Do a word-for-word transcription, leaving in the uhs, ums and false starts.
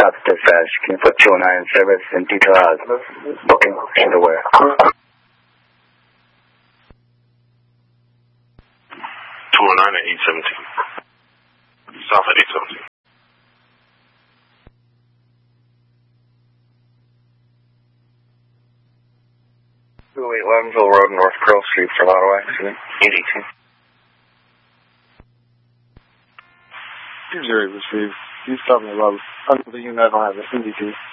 South Dispatch. Can you put two oh nine in service and detail out booking should aware? two oh nine at eight seventeen. South at eight seventeen. two oh eight Levinville Road, North Pearl Street for auto accident, eight eighteen. Zero received. He's talking about under the unit. I don't have a C D T.